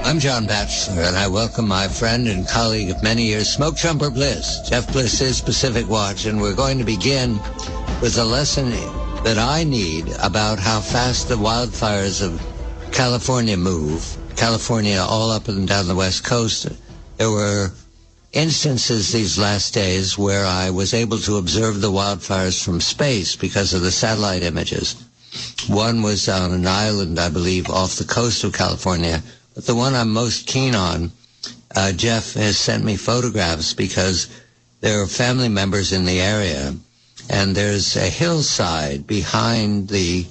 I'm John Batchelor, and I welcome my friend and colleague of many years, Smoke Jumper Bliss. Jeff Bliss is Pacific Watch, and we're going to begin with a lesson that I need about how fast the wildfires of California move. California all up and down the West Coast. There were instances these last days where I was able to observe the wildfires from space because of the satellite images. One was on an island, I believe, off the coast of California. But the one I'm most keen on, Jeff has sent me photographs because there are family members in the area, and there's a hillside behind the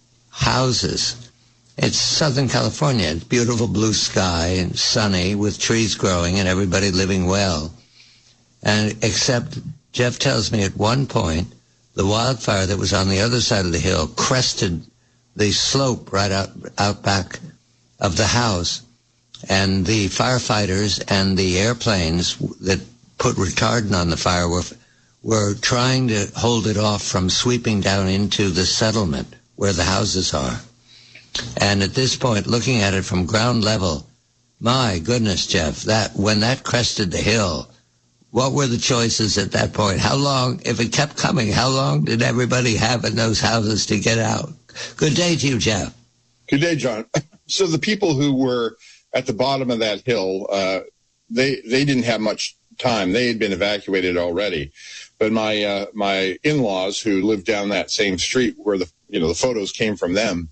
houses. It's Southern California. It's beautiful blue sky and sunny with trees growing and everybody living well. And except Jeff tells me at one point, the wildfire that was on the other side of the hill crested the slope right out back of the house, and the firefighters and the airplanes that put retardant on the fire were trying to hold it off from sweeping down into the settlement where the houses are. And at this point, looking at it from ground level, my goodness, Jeff, when that crested the hill, what were the choices at that point? How long, if it kept coming, how long did everybody have in those houses to get out? Good day to you, Jeff. Good day, John. So the people who were at the bottom of that hill, they didn't have much time. They had been evacuated already. But my in-laws who lived down that same street where the photos came from them,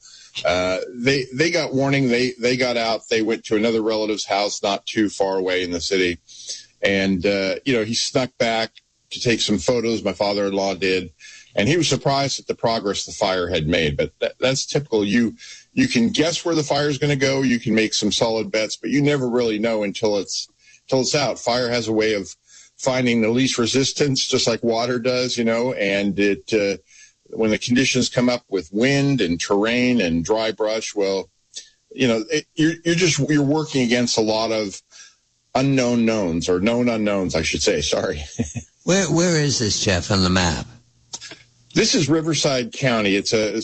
they got warning. They got out. They went to another relative's house not too far away in the city. And, he snuck back to take some photos. My father-in-law did. And he was surprised at the progress the fire had made. But that's typical. You can guess where the fire is going to go. You can make some solid bets, but you never really know until it's out. Fire has a way of finding the least resistance, just like water does, and when the conditions come up with wind and terrain and dry brush, well, you're working against a lot of unknown knowns, or known unknowns, I should say. Sorry. Where is this, Jeff, on the map? This is Riverside County. It's a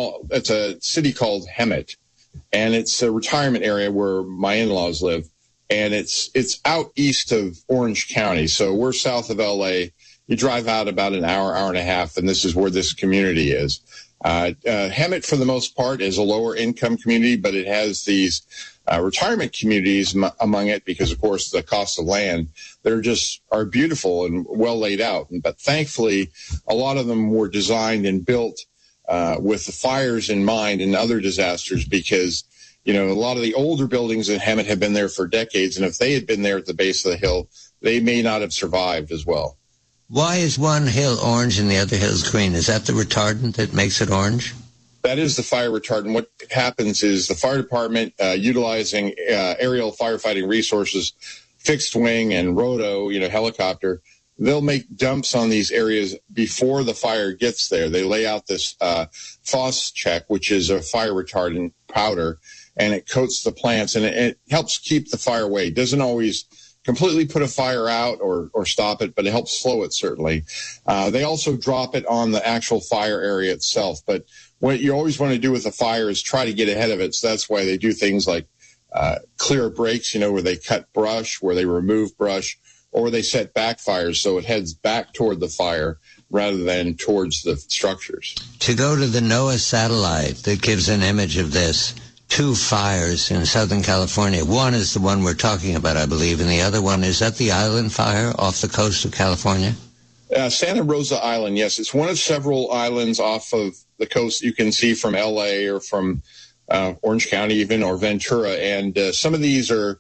city called Hemet, and it's a retirement area where my in-laws live, and it's out east of Orange County. So we're south of LA. You drive out about an hour and a half, and this is where this community is. Hemet, for the most part, is a lower income community, but it has these retirement communities among it because, of course, the cost of land, are beautiful and well laid out. But thankfully, a lot of them were designed and built with the fires in mind and other disasters because, a lot of the older buildings in Hemet have been there for decades. And if they had been there at the base of the hill, they may not have survived as well. Why is one hill orange and the other hill's green? Is that the retardant that makes it orange? That is the fire retardant. What happens is the fire department, utilizing aerial firefighting resources, fixed wing and roto, helicopter, they'll make dumps on these areas before the fire gets there. They lay out this Phos-Chek, which is a fire retardant powder, and it coats the plants, and it helps keep the fire away. It doesn't always completely put a fire out or stop it, but it helps slow it, certainly. They also drop it on the actual fire area itself. But what you always want to do with a fire is try to get ahead of it. So that's why they do things like clear breaks, where they cut brush, where they remove brush, or they set backfires so it heads back toward the fire rather than towards the structures. To go to the NOAA satellite that gives an image of this, 2 fires in Southern California. One is the one we're talking about, I believe, and the other one, is that the island fire off the coast of California? Santa Rosa Island, yes. It's one of several islands off of the coast you can see from L.A. or from Orange County even, or Ventura. And some of these are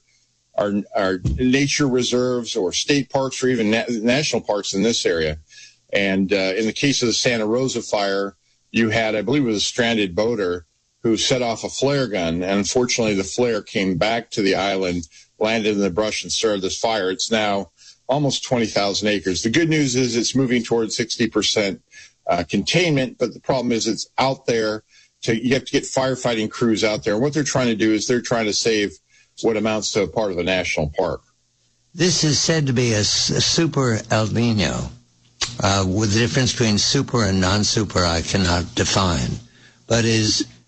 nature reserves or state parks or even national parks in this area. And in the case of the Santa Rosa fire, you had, I believe it was a stranded boater who set off a flare gun. And unfortunately, the flare came back to the island, landed in the brush, and started this fire. It's now almost 20,000 acres. The good news is it's moving towards 60% containment, but the problem is it's out there. You have to get firefighting crews out there. And what they're trying to do is they're trying to save what amounts to a part of the national park. This is said to be a super El Nino. With the difference between super and non-super, I cannot define. But is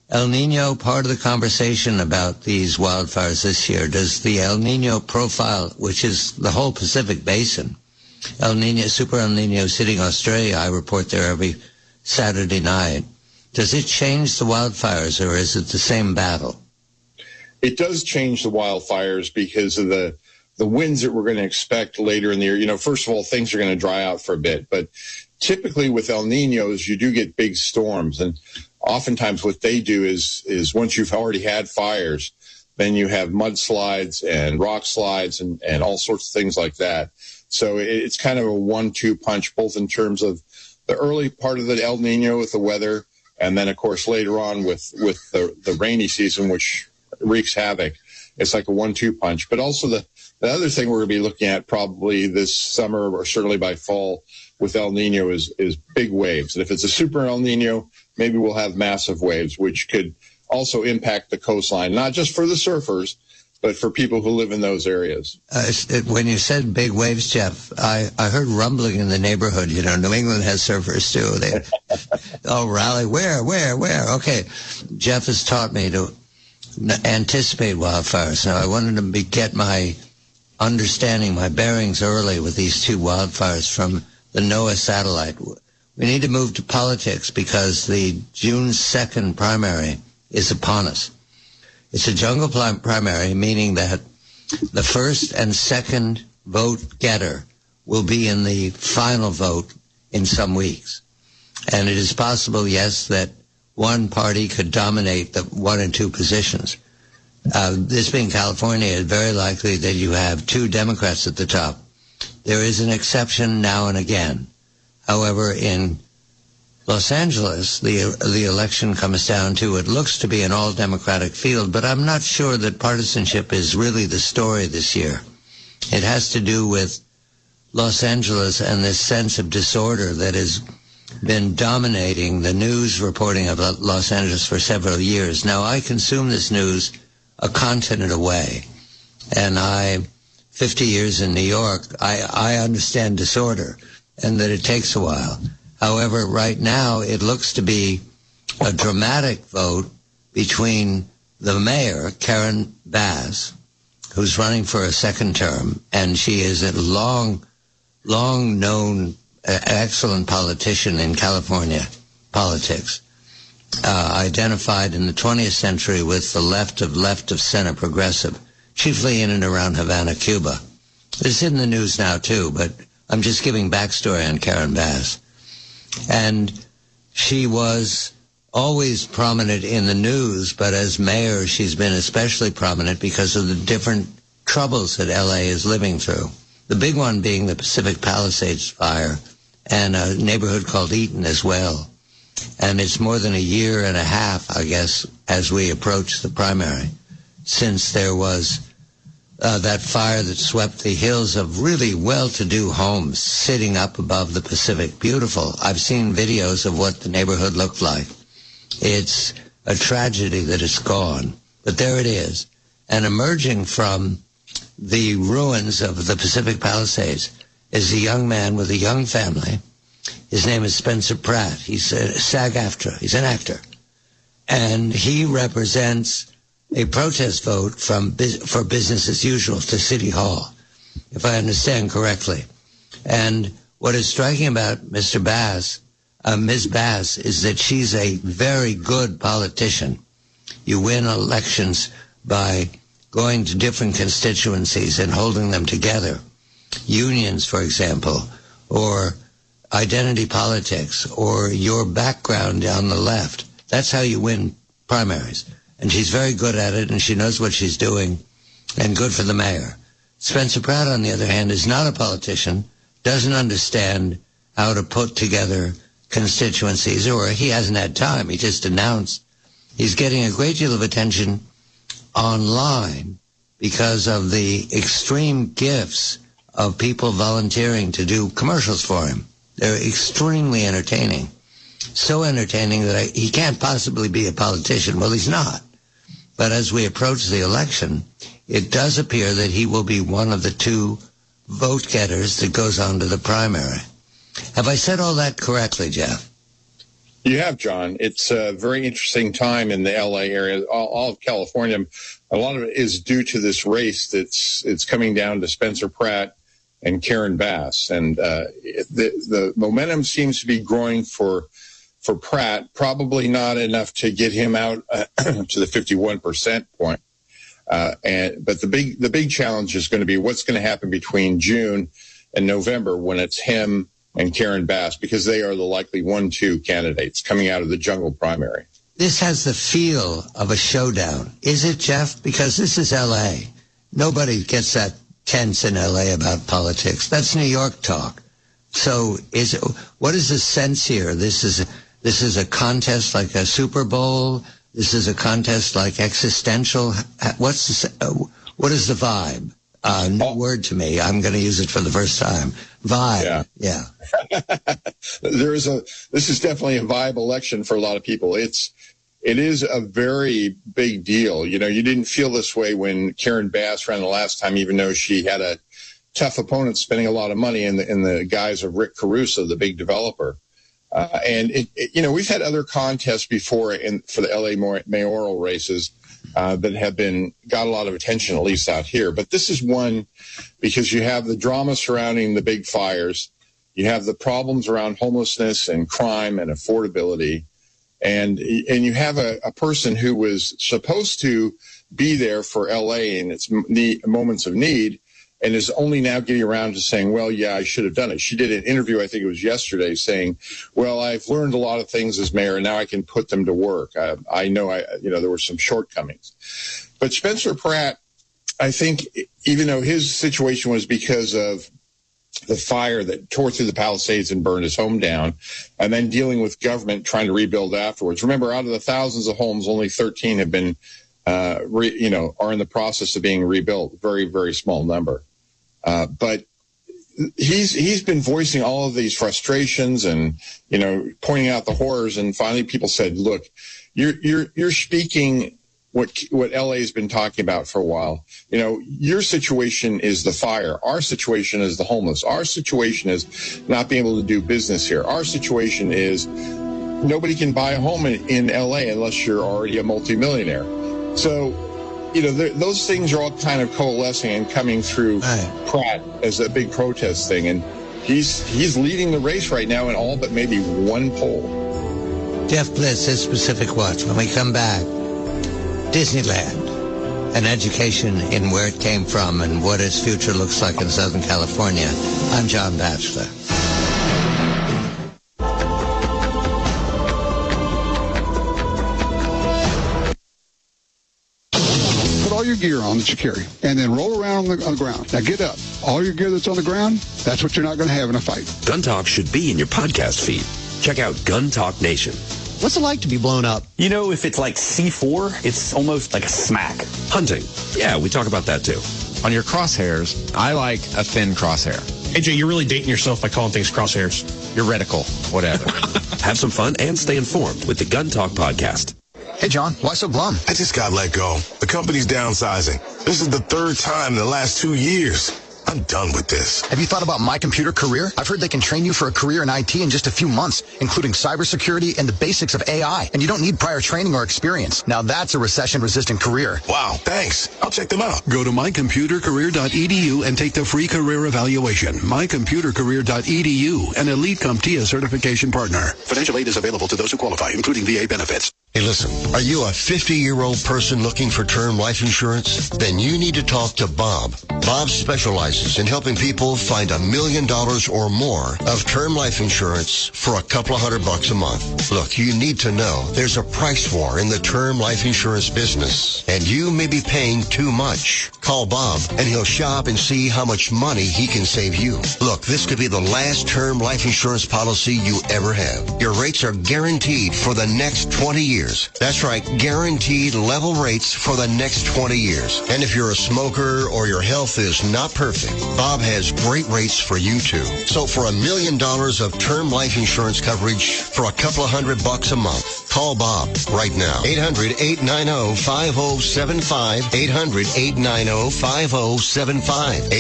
El Nino part of the conversation about these wildfires this year? Does the El Nino profile, which is the whole Pacific Basin, El Nino, Super El Nino sitting Australia, I report there every Saturday night, does it change the wildfires, or is it the same battle? It does change the wildfires because of the winds that we're going to expect later in the year. First of all, things are going to dry out for a bit, but typically with El Ninos, you do get big storms, and oftentimes what they do is once you've already had fires, then you have mudslides and rock slides and all sorts of things like that. So it's kind of a 1-2 punch, both in terms of the early part of the El Nino with the weather, and then of course later on with the rainy season, which wreaks havoc. It's like a 1-2 punch. But also the other thing we're going to be looking at probably this summer or certainly by fall with El Nino is big waves. And if it's a super El Nino, maybe we'll have massive waves, which could also impact the coastline, not just for the surfers, but for people who live in those areas. When you said big waves, Jeff, I heard rumbling in the neighborhood. New England has surfers too. They all rally. Where? Okay. Jeff has taught me to anticipate wildfires. Now, I wanted to get my understanding, my bearings early with these two wildfires from the NOAA satellite. We need to move to politics because the June 2nd primary is upon us. It's a jungle primary, meaning that the first and second vote getter will be in the final vote in some weeks. And it is possible, yes, that one party could dominate the 1 and 2 positions. This being California, it's very likely that you have 2 Democrats at the top. There is an exception now and again. However, in Los Angeles, the election comes down to, it looks to be an all-Democratic field, but I'm not sure that partisanship is really the story this year. It has to do with Los Angeles and this sense of disorder that has been dominating the news reporting of Los Angeles for several years. Now, I consume this news a continent away, and 50 years in New York, I understand disorder and that it takes a while. However, right now, it looks to be a dramatic vote between the mayor, Karen Bass, who's running for a second term, and she is a long-known, excellent politician in California politics, identified in the 20th century with the left of center progressive, chiefly in and around Havana, Cuba. It's in the news now, too, but I'm just giving backstory on Karen Bass. And she was always prominent in the news, but as mayor, she's been especially prominent because of the different troubles that L.A. is living through. The big one being the Pacific Palisades fire and a neighborhood called Eaton as well. And it's more than a year and a half, I guess, as we approach the primary, since there was that fire that swept the hills of really well-to-do homes sitting up above the Pacific. Beautiful. I've seen videos of what the neighborhood looked like. It's a tragedy that it's gone, but there it is. And emerging from the ruins of the Pacific Palisades is a young man with a young family. His name is Spencer Pratt. He's a SAG-AFTRA. He's an actor. And he represents a protest vote for business as usual to City Hall, if I understand correctly. And what is striking about Ms. Bass, is that she's a very good politician. You win elections by going to different constituencies and holding them together. Unions, for example, or identity politics, or your background on the left. That's how you win primaries. And she's very good at it, and she knows what she's doing, and good for the mayor. Spencer Pratt, on the other hand, is not a politician, doesn't understand how to put together constituencies, or he hasn't had time. He just announced. He's getting a great deal of attention online because of the extreme gifts of people volunteering to do commercials for him. They're extremely entertaining. So entertaining that he can't possibly be a politician. Well, he's not. But as we approach the election, it does appear that he will be one of the 2 vote getters that goes on to the primary. Have I said all that correctly, Jeff? You have, John. It's a very interesting time in the LA area, all of California. A lot of it is due to this race it's coming down to Spencer Pratt and Karen Bass. And the momentum seems to be growing for Pratt, probably not enough to get him out to the 51% point. But the big challenge is going to be what's going to happen between June and November when it's him and Karen Bass, because they are the likely 1-2 candidates coming out of the jungle primary. This has the feel of a showdown. Is it, Jeff? Because this is L.A. Nobody gets that tense in L.A. about politics. That's New York talk. So what is the sense here? This is a contest like a Super Bowl. This is a contest like existential. What is the vibe? New word to me. I'm going to use it for the first time. Vibe. Yeah. This is definitely a vibe election for a lot of people. It is a very big deal. You didn't feel this way when Karen Bass ran the last time, even though she had a tough opponent spending a lot of money in the guise of Rick Caruso, the big developer. And we've had other contests before for the LA mayoral races that have got a lot of attention, at least out here. But this is one because you have the drama surrounding the big fires. You have the problems around homelessness and crime and affordability. And you have a person who was supposed to be there for LA in its moments of need and is only now getting around to saying, well, yeah, I should have done it. She did an interview, I think it was yesterday, saying, well, I've learned a lot of things as mayor, and now I can put them to work. I know there were some shortcomings. But Spencer Pratt, I think, even though his situation was because of the fire that tore through the Palisades and burned his home down, and then dealing with government trying to rebuild afterwards. Remember, out of the thousands of homes, only 13 have been, are in the process of being rebuilt. Very, very small number. But he's been voicing all of these frustrations and, pointing out the horrors. And finally, people said, look, you're speaking what LA has been talking about for a while. Your situation is the fire. Our situation is the homeless. Our situation is not being able to do business here. Our situation is nobody can buy a home in LA unless you're already a multimillionaire. So, those things are all kind of coalescing and coming through Pratt as a big protest thing. And he's leading the race right now in all but maybe one poll. Jeff Bliss, his Pacific Watch. When we come back, Disneyland, an education in where it came from and what its future looks like in Southern California. I'm John Batchelor. All your gear on that you carry, and then roll around on the ground. Now get up. All your gear that's on the ground, that's what you're not going to have in a fight. Gun Talk should be in your podcast feed. Check out Gun Talk Nation. What's it like to be blown up? If it's like C4, it's almost like a smack. Hunting. Yeah, we talk about that too. On your crosshairs, I like a thin crosshair. AJ, you're really dating yourself by calling things crosshairs. Your reticle, whatever. Have some fun and stay informed with the Gun Talk podcast. Hey, John, why so glum? I just got let go. The company's downsizing. This is the third time in the last 2 years. I'm done with this. Have you thought about My Computer Career? I've heard they can train you for a career in IT in just a few months, including cybersecurity and the basics of AI. And you don't need prior training or experience. Now that's a recession-resistant career. Wow, thanks. I'll check them out. Go to mycomputercareer.edu and take the free career evaluation. Mycomputercareer.edu, an Elite CompTIA certification partner. Financial aid is available to those who qualify, including VA benefits. Hey, listen, are you a 50-year-old person looking for term life insurance? Then you need to talk to Bob. Bob specializes in helping people find $1 million or more of term life insurance for a couple of $100 a month. Look, you need to know there's a price war in the term life insurance business, and you may be paying too much. Call Bob, and he'll shop and see how much money he can save you. Look, this could be the last term life insurance policy you ever have. Your rates are guaranteed for the next 20 years. years. That's right, guaranteed level rates for the next 20 years. And if you're a smoker or your health is not perfect, Bob has great rates for you too. So for $1 million of term life insurance coverage for a couple of $100 a month, call Bob right now. 800-890-5075. 800-890-5075.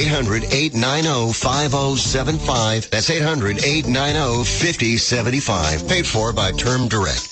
800-890-5075. That's 800-890-5075. Paid for by Term Direct.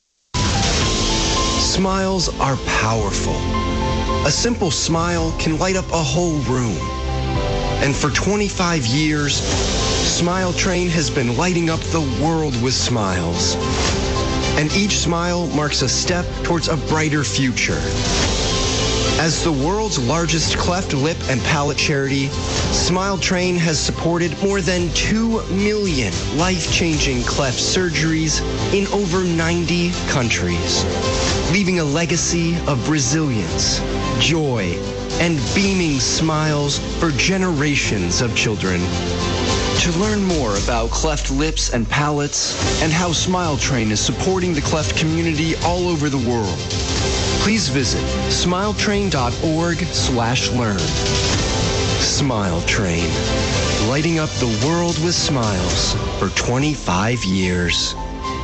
Smiles are powerful. A simple smile can light up a whole room. And for 25 years, Smile Train has been lighting up the world with smiles. And each smile marks a step towards a brighter future. As the world's largest cleft lip and palate charity, Smile Train has supported more than 2 million life-changing cleft surgeries in over 90 countries, leaving a legacy of resilience, joy, and beaming smiles for generations of children. To learn more about cleft lips and palates and how Smile Train is supporting the cleft community all over the world, please visit smiletrain.org/learn. Smile Train, lighting up the world with smiles for 25 years.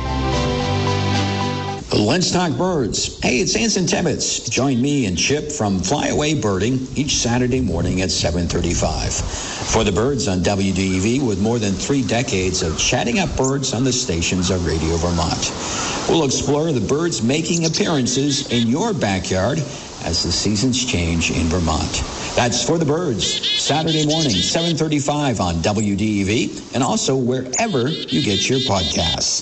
Let's talk birds. Hey, it's Anson Tibbetts. Join me and Chip from Flyaway Birding each Saturday morning at 7:35. For the birds on WDEV, with more than 3 decades of chatting up birds on the stations of Radio Vermont. We'll explore the birds making appearances in your backyard as the seasons change in Vermont. That's For the Birds, Saturday morning, 7:35 on WDEV, and also wherever you get your podcasts.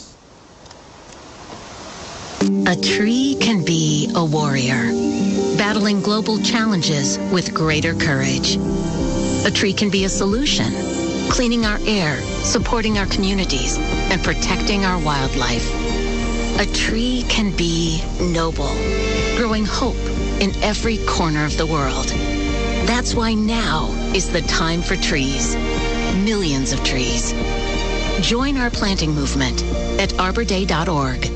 A tree can be a warrior, battling global challenges with greater courage. A tree can be a solution, cleaning our air, supporting our communities, and protecting our wildlife. A tree can be noble, growing hope in every corner of the world. That's why now is the time for trees. Millions of trees. Join our planting movement at arborday.org.